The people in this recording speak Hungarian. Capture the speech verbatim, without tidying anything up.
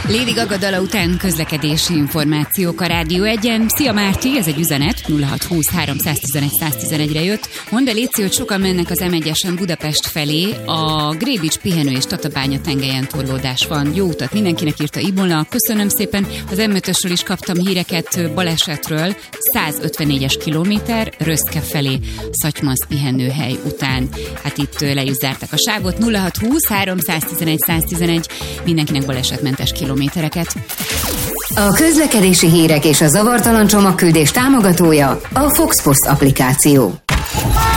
Lady Gaga dala után közlekedési információk a Rádió egyen. Szia Márti, ez egy üzenet, nulla hat húsz háromszáztizenegy száztizenegyre jött. Mondd el, Léci, hogy sokan mennek az em egyesen Budapest felé, a Grébics pihenő és Tatabánya tengelyen torlódás van. Jó utat mindenkinek, írta Ibola. Köszönöm szépen, az em ötösről is kaptam híreket, balesetről, százötvennégyes kilométer, Röszke felé, Szatymasz pihenőhely után. Hát itt le is zárták a sávot, nulla hat húsz háromszáztizenegy száztizenegy, mindenkinek balesetmentes kilométereket. A közlekedési hírek és a zavartalan csomagküldés támogatója a Fox Post applikáció.